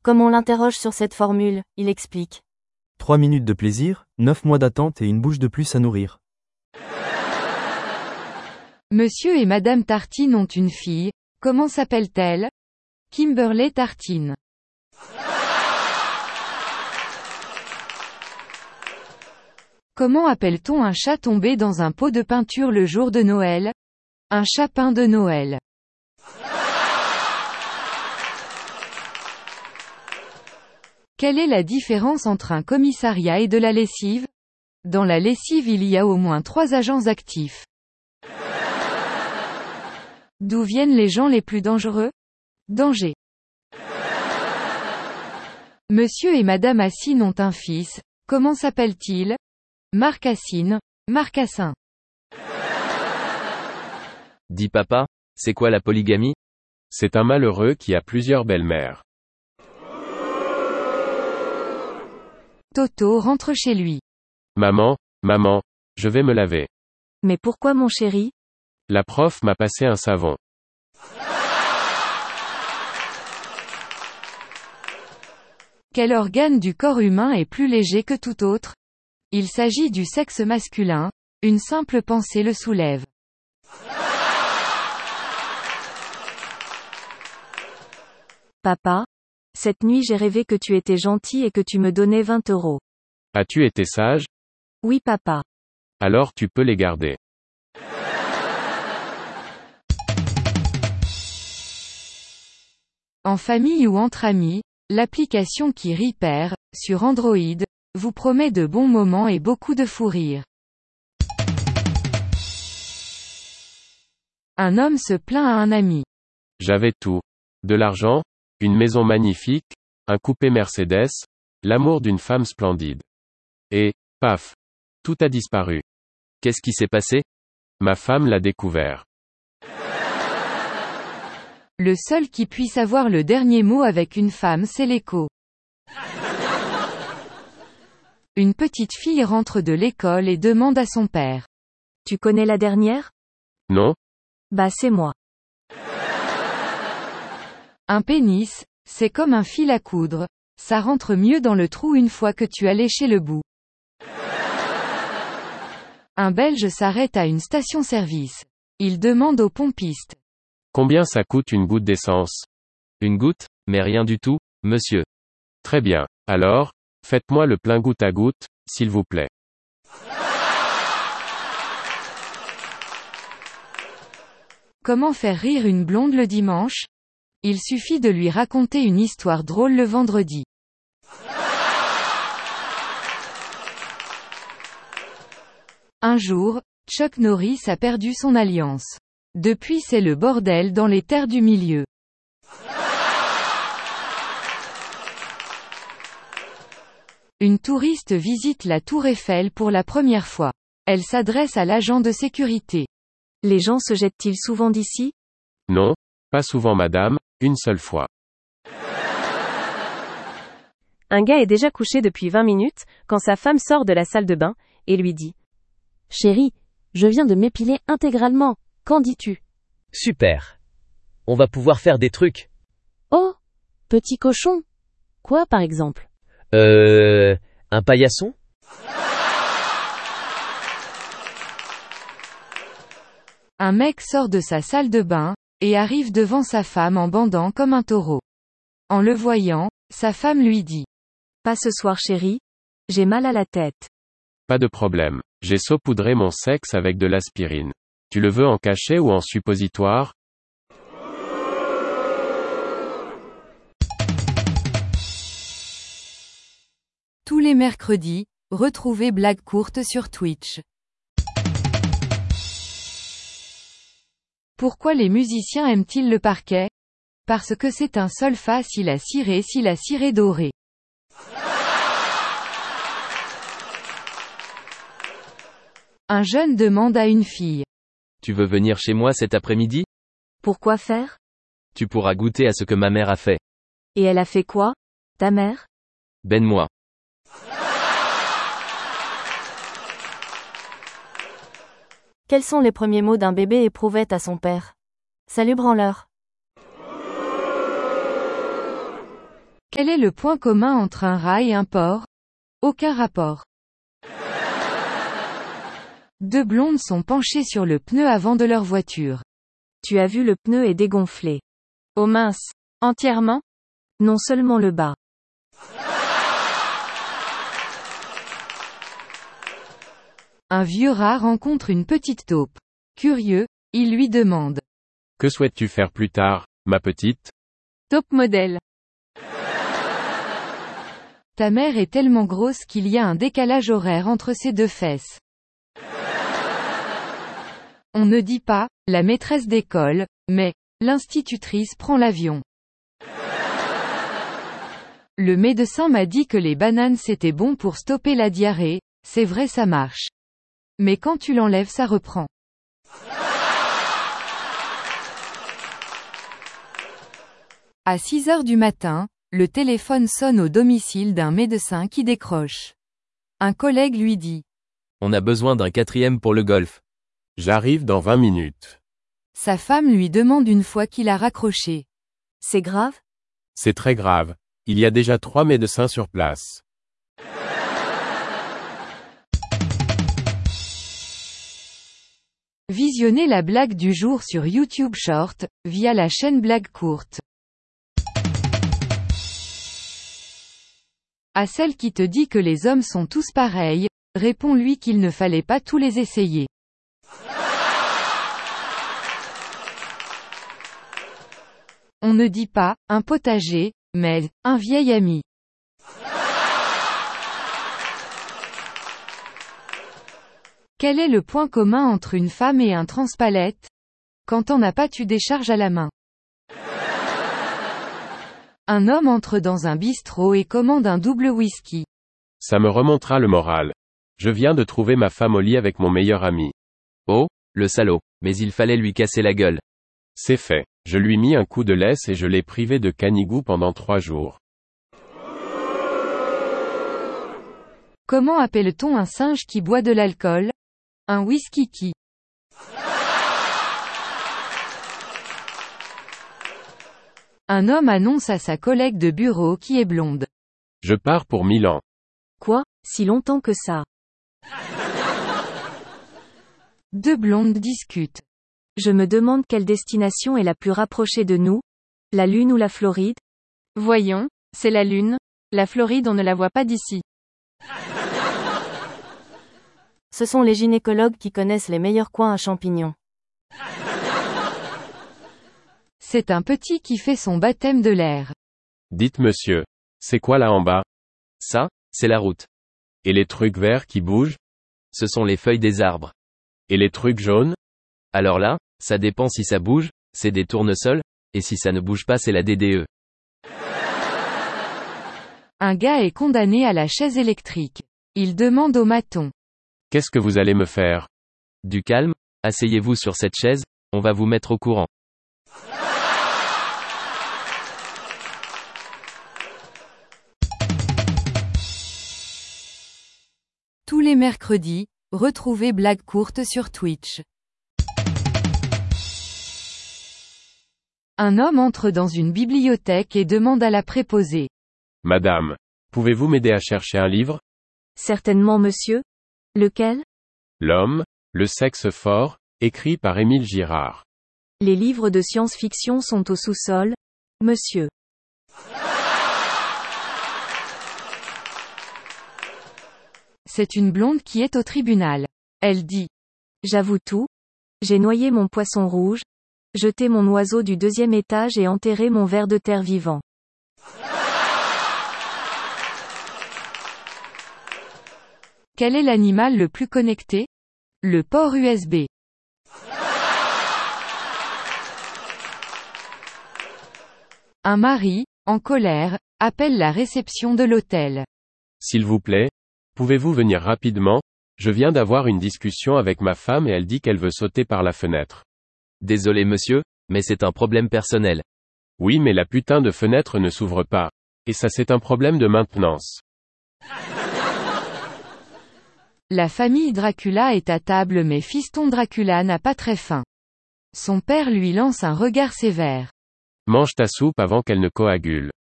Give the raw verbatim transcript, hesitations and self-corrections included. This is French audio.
Comme on l'interroge sur cette formule, il explique. Trois minutes de plaisir, neuf mois d'attente et une bouche de plus à nourrir. Monsieur et Madame Tartine ont une fille, comment s'appelle-t-elle? Kimberly Tartine. Comment appelle-t-on un chat tombé dans un pot de peinture le jour de Noël? Un chat peint de Noël. Quelle est la différence entre un commissariat et de la lessive? Dans la lessive il y a au moins trois agents actifs. D'où viennent les gens les plus dangereux? Danger. Monsieur et Madame Assine ont un fils, comment s'appelle-t-il? Marc Assine, Marcassin. Dis papa, c'est quoi la polygamie? C'est un malheureux qui a plusieurs belles-mères. Toto rentre chez lui. Maman, maman, je vais me laver. Mais pourquoi mon chéri? La prof m'a passé un savon. Quel organe du corps humain est plus léger que tout autre? Il s'agit du sexe masculin, une simple pensée le soulève. Papa, cette nuit j'ai rêvé que tu étais gentil et que tu me donnais vingt euros. As-tu été sage? Oui papa. Alors tu peux les garder. En famille ou entre amis, l'application qui rit perd, sur Android, vous promet de bons moments et beaucoup de fou rire. Un homme se plaint à un ami. J'avais tout. De l'argent, une maison magnifique, un coupé Mercedes, l'amour d'une femme splendide. Et, paf, tout a disparu. Qu'est-ce qui s'est passé? Ma femme l'a découvert. Le seul qui puisse avoir le dernier mot avec une femme c'est l'écho. Une petite fille rentre de l'école et demande à son père. Tu connais la dernière? Non? Bah c'est moi. Un pénis, c'est comme un fil à coudre, ça rentre mieux dans le trou une fois que tu as léché le bout. Un Belge s'arrête à une station-service. Il demande au pompiste. Combien ça coûte une goutte d'essence? Une goutte, mais rien du tout, monsieur. Très bien. Alors, faites-moi le plein goutte à goutte, s'il vous plaît. Comment faire rire une blonde le dimanche? Il suffit de lui raconter une histoire drôle le vendredi. Un jour, Chuck Norris a perdu son alliance. Depuis c'est le bordel dans les terres du milieu. Une touriste visite la tour Eiffel pour la première fois. Elle s'adresse à l'agent de sécurité. Les gens se jettent-ils souvent d'ici? Non, pas souvent madame, une seule fois. Un gars est déjà couché depuis vingt minutes, quand sa femme sort de la salle de bain, et lui dit. Chérie, je viens de m'épiler intégralement, qu'en dis-tu? Super. On va pouvoir faire des trucs. Oh, petit cochon. Quoi par exemple? Euh, un paillasson? Un mec sort de sa salle de bain, et arrive devant sa femme en bandant comme un taureau. En le voyant, sa femme lui dit. Pas ce soir chérie, j'ai mal à la tête. Pas de problème, j'ai saupoudré mon sexe avec de l'aspirine. Tu le veux en cachet ou en suppositoire? Tous les mercredis, retrouvez Blague courte sur Twitch. Pourquoi les musiciens aiment-ils le parquet? Parce que c'est un sol facile à cirer si la cire est dorée. Un jeune demande à une fille. Tu veux venir chez moi cet après-midi? Pourquoi faire? Tu pourras goûter à ce que ma mère a fait. Et elle a fait quoi, ta mère? Ben-moi. Quels sont les premiers mots d'un bébé éprouvette à son père? Salut branleur. Quel est le point commun entre un rat et un porc? Aucun rapport. Deux blondes sont penchées sur le pneu avant de leur voiture. Tu as vu, le pneu est dégonflé. Oh mince. Entièrement? Non, seulement le bas. Un vieux rat rencontre une petite taupe. Curieux, il lui demande. Que souhaites-tu faire plus tard, ma petite? Top modèle. Ta mère est tellement grosse qu'il y a un décalage horaire entre ses deux fesses. On ne dit pas, la maîtresse d'école, mais, l'institutrice prend l'avion. Le médecin m'a dit que les bananes c'était bon pour stopper la diarrhée, c'est vrai, ça marche. Mais quand tu l'enlèves, ça reprend. À six heures du matin, le téléphone sonne au domicile d'un médecin qui décroche. Un collègue lui dit. On a besoin d'un quatrième pour le golf. J'arrive dans vingt minutes. Sa femme lui demande une fois qu'il a raccroché. C'est grave? C'est très grave. Il y a déjà trois médecins sur place. Visionnez la blague du jour sur YouTube Short, via la chaîne Blague Courte. À celle qui te dit que les hommes sont tous pareils, réponds-lui qu'il ne fallait pas tous les essayer. On ne dit pas, un potager, mais, un vieil ami. Quel est le point commun entre une femme et un transpalette? Quand t'en as pas, tu décharges à la main. Un homme entre dans un bistrot et commande un double whisky. Ça me remontera le moral. Je viens de trouver ma femme au lit avec mon meilleur ami. Oh, le salaud, mais il fallait lui casser la gueule. C'est fait. Je lui mis un coup de laisse et je l'ai privé de canigou pendant trois jours. Comment appelle-t-on un singe qui boit de l'alcool? Un whisky-qui. Un homme annonce à sa collègue de bureau qui est blonde. Je pars pour Milan. Quoi? Si longtemps que ça? Deux blondes discutent. Je me demande quelle destination est la plus rapprochée de nous? La Lune ou la Floride? Voyons, c'est la Lune. La Floride, on ne la voit pas d'ici. Ce sont les gynécologues qui connaissent les meilleurs coins à champignons. C'est un petit qui fait son baptême de l'air. Dites monsieur. C'est quoi là en bas? Ça, c'est la route. Et les trucs verts qui bougent? Ce sont les feuilles des arbres. Et les trucs jaunes? Alors là, ça dépend si ça bouge, c'est des tournesols, et si ça ne bouge pas, c'est la D D E. Un gars est condamné à la chaise électrique. Il demande au maton. Qu'est-ce que vous allez me faire? Du calme, asseyez-vous sur cette chaise, on va vous mettre au courant. Tous les mercredis, retrouvez Blague Courte sur Twitch. Un homme entre dans une bibliothèque et demande à la préposée. Madame, pouvez-vous m'aider à chercher un livre? Certainement, monsieur. Lequel? L'homme, le sexe fort, écrit par Émile Girard. Les livres de science-fiction sont au sous-sol, monsieur. C'est une blonde qui est au tribunal. Elle dit. J'avoue tout. J'ai noyé mon poisson rouge, jeté mon oiseau du deuxième étage et enterré mon ver de terre vivant. Quel est l'animal le plus connecté? Le port U S B. Un mari, en colère, appelle la réception de l'hôtel. S'il vous plaît, pouvez-vous venir rapidement? Je viens d'avoir une discussion avec ma femme et elle dit qu'elle veut sauter par la fenêtre. Désolé monsieur, mais c'est un problème personnel. Oui, mais la putain de fenêtre ne s'ouvre pas. Et ça, c'est un problème de maintenance. La famille Dracula est à table mais fiston Dracula n'a pas très faim. Son père lui lance un regard sévère. Mange ta soupe avant qu'elle ne coagule.